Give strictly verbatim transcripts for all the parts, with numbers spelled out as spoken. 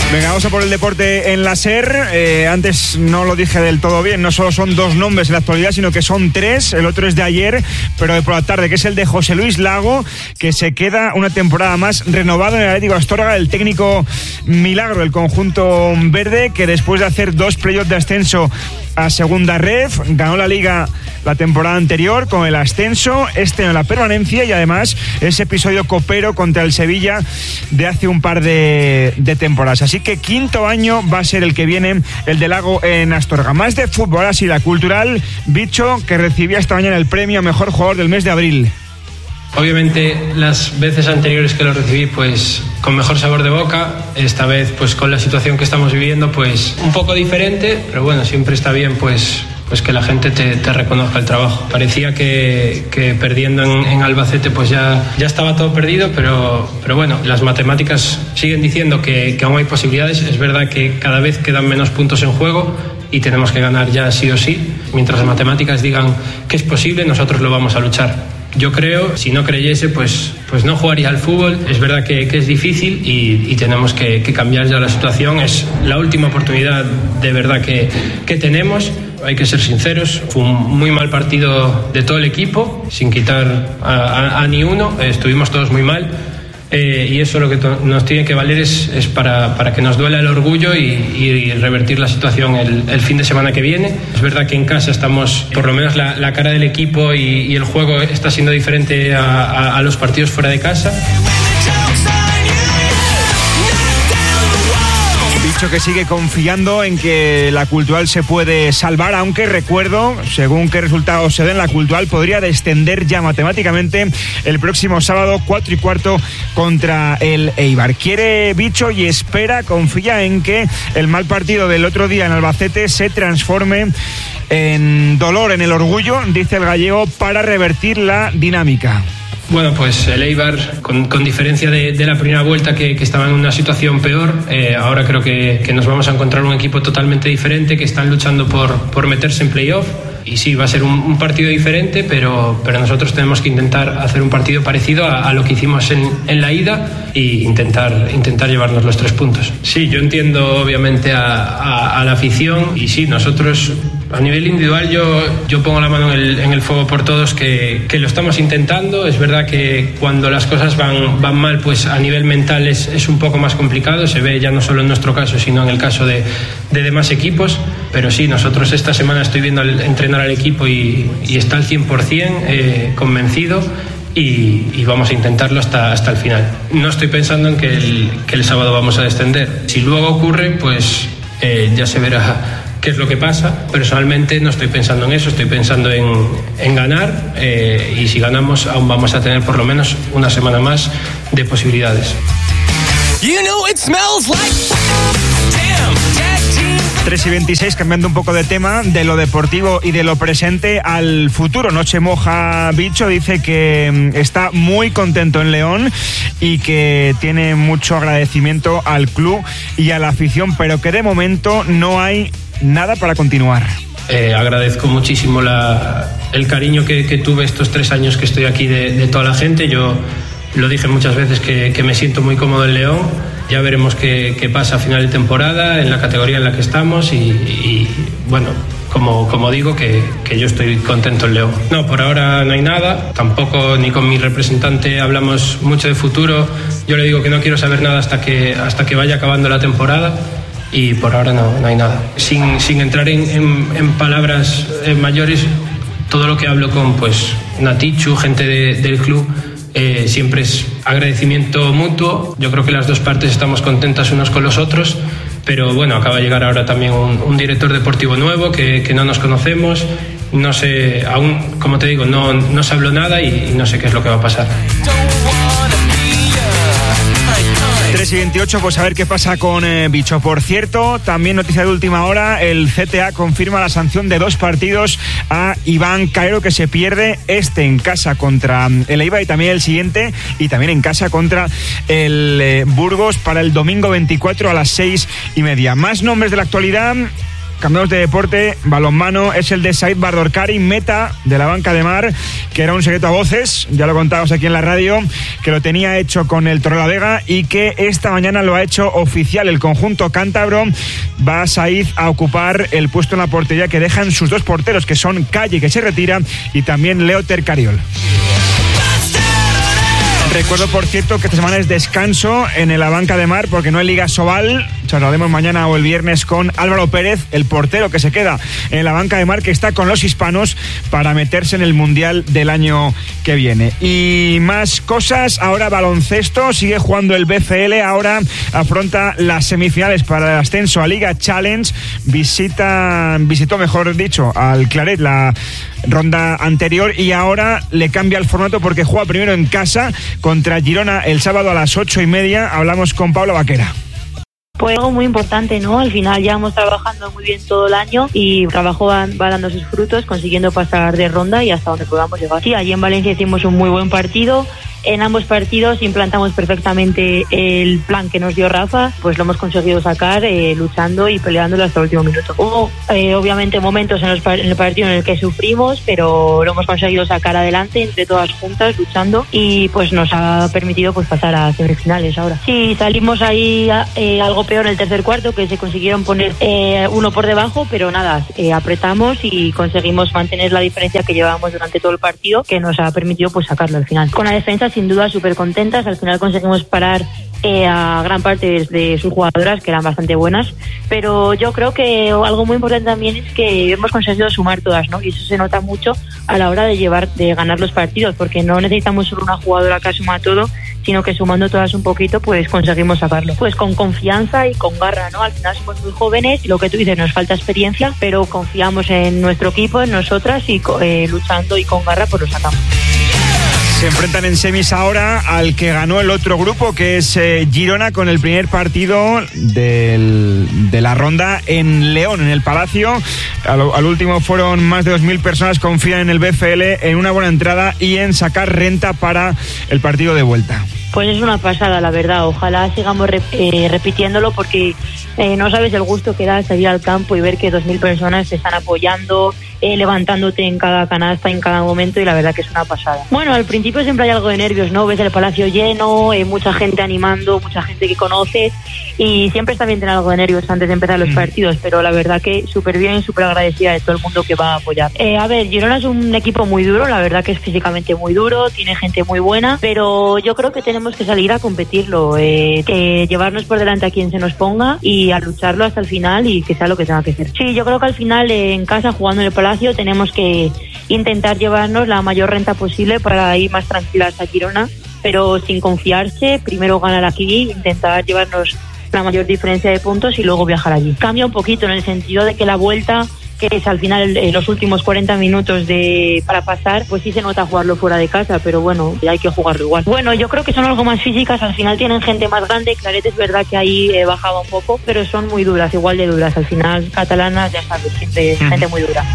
Venga, vamos a por el deporte en la SER. Eh, antes no lo dije del todo bien, no solo son dos nombres en la actualidad, sino que son tres. El otro es de ayer, pero de por la tarde, que es el de José Luis Lago, que se queda una temporada más renovado en el Atlético Astorga. El técnico milagro del conjunto verde, que después de hacer dos playoffs de ascenso a segunda ref, ganó la Liga la temporada anterior con el ascenso, este en la permanencia, y además ese episodio copero contra el Sevilla de hace un par de, de temporadas. Así que quinto año va a ser el que viene el de Lago en Astorga. Más de fútbol, así la cultural, Bicho, que recibía esta mañana el premio a mejor jugador del mes de abril. Obviamente las veces anteriores que lo recibí pues con mejor sabor de boca, esta vez pues con la situación que estamos viviendo pues un poco diferente, pero bueno, siempre está bien pues pues que la gente te, te reconozca el trabajo. Parecía que, que perdiendo en, en Albacete pues ya, ya estaba todo perdido, pero, pero bueno, las matemáticas siguen diciendo que, que aún hay posibilidades. Es verdad que cada vez quedan menos puntos en juego y tenemos que ganar ya sí o sí. Mientras las matemáticas digan que es posible, nosotros lo vamos a luchar. Yo creo, si no creyese, pues, pues no jugaría al fútbol. Es verdad que, que es difícil y, y tenemos que, que cambiar ya la situación. Es la última oportunidad de verdad que, que tenemos. Hay que ser sinceros, fue un muy mal partido de todo el equipo, sin quitar a, a, a ni uno, estuvimos todos muy mal. Eh, y eso lo que to- nos tiene que valer es, es para, para que nos duela el orgullo y, y revertir la situación el, el fin de semana que viene. Es verdad que en casa estamos, por lo menos la, la cara del equipo y, y el juego está siendo diferente a, a, a los partidos fuera de casa. Dicho que sigue confiando en que la Cultural se puede salvar, aunque recuerdo, según qué resultados se den, la Cultural podría descender ya matemáticamente el próximo sábado cuatro y cuarto contra el Eibar. Quiere Bicho y espera, confía en que el mal partido del otro día en Albacete se transforme en dolor, en el orgullo, dice el gallego, para revertir la dinámica. Bueno, pues el Eibar, con, con diferencia de, de la primera vuelta que, que estaba en una situación peor, eh, ahora creo que, que nos vamos a encontrar un equipo totalmente diferente, que están luchando por, por meterse en playoff. Y sí, va a ser un, un partido diferente, pero, pero nosotros tenemos que intentar hacer un partido parecido a, a lo que hicimos en, en la ida e intentar, intentar llevarnos los tres puntos. Sí, yo entiendo obviamente a, a, a la afición y sí, nosotros a nivel individual yo, yo pongo la mano en el, en el fuego por todos que, que lo estamos intentando. Es verdad que cuando las cosas van, van mal, pues a nivel mental es, es un poco más complicado, se ve ya no solo en nuestro caso, sino en el caso de, de demás equipos, pero sí, nosotros esta semana estoy viendo al, entrenar al equipo y, y está al cien por ciento eh, convencido y, y vamos a intentarlo hasta, hasta el final. No estoy pensando en que el, que el sábado vamos a descender. Si luego ocurre, pues eh, ya se verá qué es lo que pasa. Personalmente no estoy pensando en eso, estoy pensando en, en ganar eh, y si ganamos aún vamos a tener por lo menos una semana más de posibilidades. You know it smells like damn, tag team. tres y veintiséis, cambiando un poco de tema, de lo deportivo y de lo presente al futuro. Noche Moja Bicho dice que está muy contento en León y que tiene mucho agradecimiento al club y a la afición, pero que de momento no hay nada para continuar. Eh, agradezco muchísimo la, el cariño que, que tuve estos tres años que estoy aquí de, de toda la gente. Yo lo dije muchas veces que, que me siento muy cómodo en León. Ya veremos qué, qué pasa a final de temporada en la categoría en la que estamos y, y bueno, como, como digo, que, que yo estoy contento en León. No, por ahora no hay nada, tampoco ni con mi representante hablamos mucho de futuro. Yo le digo que no quiero saber nada hasta que, hasta que vaya acabando la temporada y por ahora no, no hay nada. Sin, sin entrar en, en, en palabras mayores, todo lo que hablo con pues Natichu, gente de, del club, Eh, siempre es agradecimiento mutuo. Yo creo que las dos partes estamos contentas unos con los otros, pero bueno, acaba de llegar ahora también un, un director deportivo nuevo que, que no nos conocemos, no sé, aún, como te digo, no, no se habló nada y, y no sé qué es lo que va a pasar. tres y veintiocho, pues a ver qué pasa con eh, Bicho. Por cierto, también noticia de última hora, el C T A confirma la sanción de dos partidos a Iván Caero, que se pierde este en casa contra el Eibar y también el siguiente, y también en casa contra el eh, Burgos para el domingo veinticuatro a las seis y media. Más nombres de la actualidad. cambiamos de deporte, balonmano, es el de Said Bardorkari, meta de la banca de Mar, que era un secreto a voces, ya lo contábamos aquí en la radio, que lo tenía hecho con el Torrelavega y que esta mañana lo ha hecho oficial. El conjunto cántabro va a Said a ocupar el puesto en la portería que dejan sus dos porteros, que son Calle, que se retira, y también Leo Tercariol. Recuerdo, por cierto, que esta semana es descanso en la banca de Mar porque no hay Liga Sobal. Charlaremos mañana o el viernes con Álvaro Pérez, el portero que se queda en la banca de Mar, que está con los hispanos para meterse en el Mundial del año que viene. Y más cosas, ahora baloncesto, sigue jugando el B C L, ahora afronta las semifinales para el ascenso a Liga Challenge, visita, visitó, mejor dicho, al Claret la ronda anterior y ahora le cambia el formato porque juega primero en casa contra Girona el sábado a las ocho y media. Hablamos con Paula Vaquera. Pues algo muy importante, ¿no? Al final llevamos trabajando muy bien todo el año y el trabajo va, va dando sus frutos, consiguiendo pasar de ronda y hasta donde podamos llegar. Sí, allí en Valencia hicimos un muy buen partido. En ambos partidos implantamos perfectamente el plan que nos dio Rafa, pues lo hemos conseguido sacar eh, luchando y peleándolo hasta el último minuto. Hubo eh, obviamente momentos en, los, en el partido en el que sufrimos, pero lo hemos conseguido sacar adelante entre todas juntas, luchando, y pues nos ha permitido pues pasar a semifinales ahora. Sí, salimos ahí eh, algo peor en el tercer cuarto, que se consiguieron poner eh, uno por debajo, pero nada, eh, apretamos y conseguimos mantener la diferencia que llevábamos durante todo el partido, que nos ha permitido pues sacarlo al final. Con la defensa sin duda súper contentas, al final conseguimos parar eh, a gran parte de, de sus jugadoras, que eran bastante buenas, pero yo creo que algo muy importante también es que hemos conseguido sumar todas, ¿no? Y eso se nota mucho a la hora de llevar, de ganar los partidos, porque no necesitamos solo una jugadora que asuma todo, sino que sumando todas un poquito pues conseguimos sacarlo, pues con confianza y con garra, ¿no? Al final somos muy jóvenes, lo que tú dices, nos falta experiencia, pero confiamos en nuestro equipo, en nosotras, y eh, luchando y con garra pues lo sacamos. Se enfrentan en semis ahora al que ganó el otro grupo, que es eh, Girona, con el primer partido del, de la ronda en León, en el Palacio. Al, al último fueron más de dos mil personas, confían en el B F L, en una buena entrada y en sacar renta para el partido de vuelta. Pues es una pasada, la verdad. Ojalá sigamos rep- eh, repitiéndolo porque eh, no sabes el gusto que da salir al campo y ver que dos mil personas te están apoyando, eh, levantándote en cada canasta, en cada momento, y la verdad que es una pasada. Bueno, al principio siempre hay algo de nervios, ¿no? Ves el Palacio lleno, eh, mucha gente animando, mucha gente que conoces, y siempre está bien tener algo de nervios antes de empezar los mm. partidos, pero la verdad que súper bien, súper agradecida de todo el mundo que va a apoyar. Eh, a ver, Girona es un equipo muy duro, la verdad que es físicamente muy duro, tiene gente muy buena, pero yo creo que tenemos que salir a competirlo, eh, que llevarnos por delante a quien se nos ponga y a lucharlo hasta el final y que sea lo que tenga que ser. Sí, yo creo que al final eh, en casa, jugando en el Palacio, tenemos que intentar llevarnos la mayor renta posible para ir más tranquilas a Girona, pero sin confiarse, primero ganar aquí, intentar llevarnos la mayor diferencia de puntos y luego viajar allí. Cambia un poquito en el sentido de que la vuelta, que es al final en los últimos cuarenta minutos de para pasar, pues sí se nota jugarlo fuera de casa, pero bueno, ya hay que jugarlo igual. Bueno, yo creo que son algo más físicas, al final tienen gente más grande. Claret es verdad que ahí eh, bajaba un poco, pero son muy duras, igual de duras. Al final, catalanas, ya sabes, siempre mm. gente muy dura.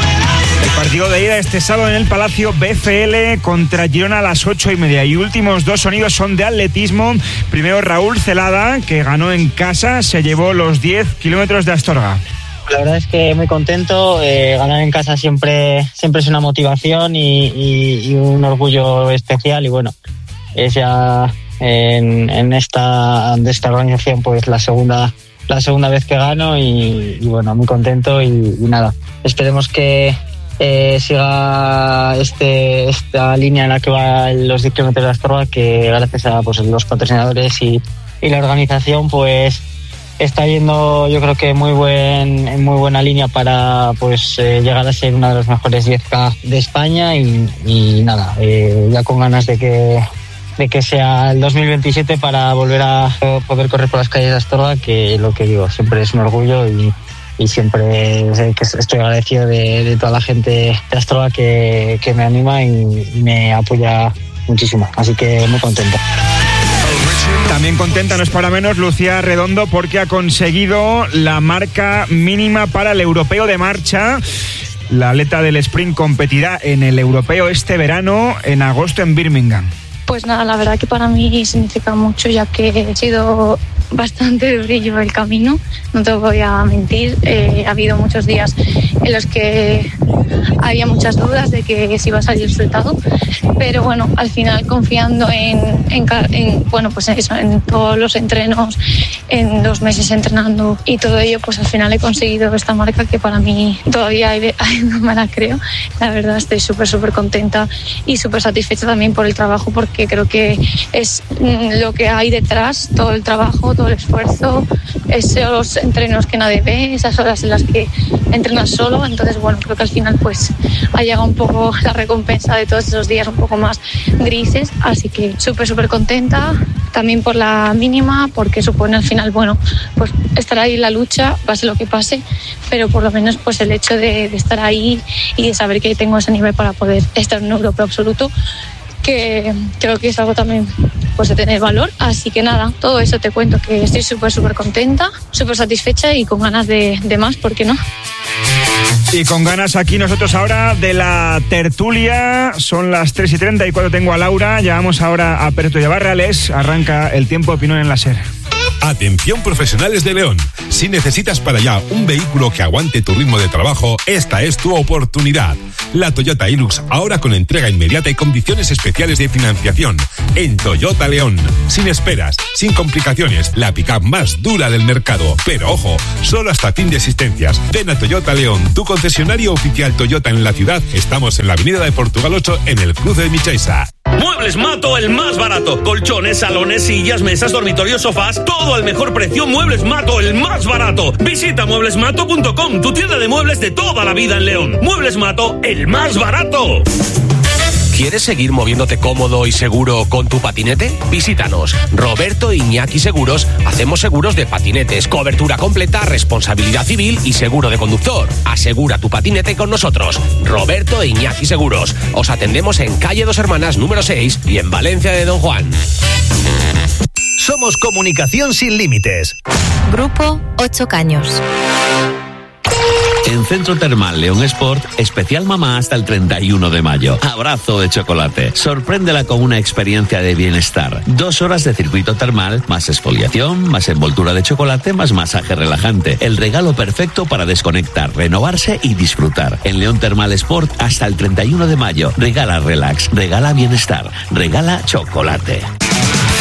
El partido de ida este sábado en el Palacio, B F L contra Girona a las ocho y media. Y últimos dos sonidos son de atletismo. Primero Raúl Celada, que ganó en casa, se llevó los diez kilómetros de Astorga. La verdad es que muy contento, eh, ganar en casa siempre siempre es una motivación y, y, y un orgullo especial, y bueno, es ya en, en esta de esta organización pues la segunda la segunda vez que gano y, y bueno, muy contento y, y nada, esperemos que eh, siga este esta línea en la que va los diez kilómetros de Astorga, que gracias a pues los patrocinadores y, y la organización pues está yendo, yo creo que muy buen en muy buena línea para pues eh, llegar a ser una de los mejores diez K de España y, y nada, eh, ya con ganas de que de que sea el dos mil veintisiete para volver a poder correr por las calles de Astorga, que lo que digo, siempre es un orgullo y, y siempre que estoy agradecido de, de toda la gente de Astorga que, que me anima y, y me apoya muchísimo, así que muy contento. También contenta, no es para menos, Lucía Redondo, porque ha conseguido la marca mínima para el Europeo de Marcha. La atleta del sprint competirá en el Europeo este verano, en agosto, en Birmingham. Pues nada, la verdad que para mí significa mucho, ya que he sido bastante durillo el camino, no te voy a mentir. Eh, ha habido muchos días en los que había muchas dudas de que si iba a salir el resultado, pero bueno, al final confiando en, en, en bueno, pues eso, en todos los entrenos, en dos meses entrenando y todo ello, pues al final he conseguido esta marca que para mí todavía hay, hay, no me la creo. La verdad estoy súper súper contenta y súper satisfecha también por el trabajo, porque creo que es lo que hay detrás, todo el trabajo, todo el esfuerzo, esos entrenos que nadie ve, esas horas en las que entrenas solo. Entonces bueno, creo que al final pues ha llegado un poco la recompensa de todos esos días un poco más grises, así que súper súper contenta también por la mínima, porque supone al final, bueno, pues estar ahí en la lucha, pase lo que pase, pero por lo menos pues el hecho de, de estar ahí y de saber que tengo ese nivel para poder estar en un europeo absoluto, que creo que es algo también pues de tener valor. Así que nada, todo eso te cuento, que estoy súper súper contenta, súper satisfecha y con ganas de, de más, ¿por qué no? Y con ganas aquí nosotros ahora de la tertulia. Son las tres y treinta y cuatro, tengo a Laura. Llevamos ahora a Perto y a Barreales. Arranca el tiempo de opinión en la SER. Atención profesionales de León. Si necesitas para allá un vehículo que aguante tu ritmo de trabajo, esta es tu oportunidad. La Toyota Hilux, ahora con entrega inmediata y condiciones especiales de financiación. En Toyota León. Sin esperas, sin complicaciones, la pick-up más dura del mercado. Pero ojo, solo hasta fin de existencias. Ven a Toyota León, tu concesionario oficial Toyota en la ciudad. Estamos en la avenida de Portugal ocho, en el cruce de Michaisa. Muebles Mato, el más barato. Colchones, salones, sillas, mesas, dormitorios, sofás, todo al mejor precio. Muebles Mato, el más barato. Visita muebles mato punto com, tu tienda de muebles de toda la vida en León. Muebles Mato, el más barato. ¿Quieres seguir moviéndote cómodo y seguro con tu patinete? Visítanos. Roberto Iñaki Seguros. Hacemos seguros de patinetes, cobertura completa, responsabilidad civil y seguro de conductor. Asegura tu patinete con nosotros. Roberto Iñaki Seguros. Os atendemos en calle Dos Hermanas número seis y en Valencia de Don Juan. Somos comunicación sin límites. Grupo Ocho Caños. En Centro Termal León Sport, especial mamá hasta el treinta y uno de mayo. Abrazo de chocolate. Sorpréndela con una experiencia de bienestar. Dos horas de circuito termal, más exfoliación, más envoltura de chocolate, más masaje relajante. El regalo perfecto para desconectar, renovarse y disfrutar. En León Termal Sport hasta el treinta y uno de mayo. Regala relax, regala bienestar, regala chocolate.